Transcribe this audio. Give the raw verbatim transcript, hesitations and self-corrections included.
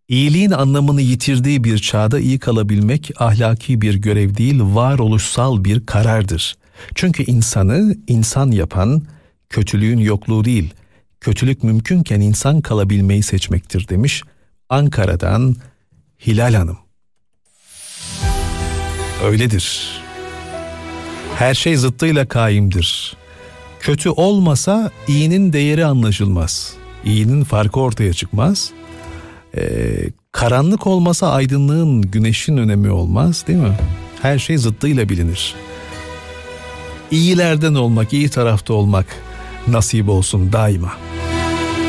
İyiliğin anlamını yitirdiği bir çağda iyi kalabilmek ahlaki bir görev değil, varoluşsal bir karardır. Çünkü insanı insan yapan kötülüğün yokluğu değil, kötülük mümkünken insan kalabilmeyi seçmektir demiş Ankara'dan Hilal Hanım. Öyledir. Her şey zıttıyla kaimdir. Kötü olmasa iyinin değeri anlaşılmaz. İyinin farkı ortaya çıkmaz. Ee, karanlık olmasa aydınlığın, güneşin önemi olmaz, değil mi? Her şey zıttıyla bilinir. İyilerden olmak, iyi tarafta olmak nasip olsun daima.